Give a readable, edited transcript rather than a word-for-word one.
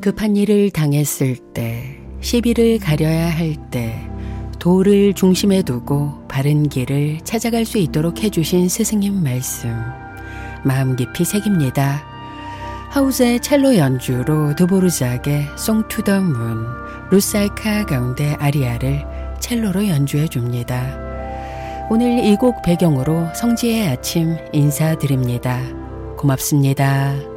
급한 일을 당했을 때, 시비를 가려야 할 때, 도를 중심에 두고 바른 길을 찾아갈 수 있도록 해주신 스승님 말씀, 마음 깊이 새깁니다. 하우스의 첼로 연주로 드보르작의 Song to the Moon, 루살카 가운데 아리아를 첼로로 연주해 줍니다. 오늘 이 곡 배경으로 성지의 아침 인사드립니다. 고맙습니다.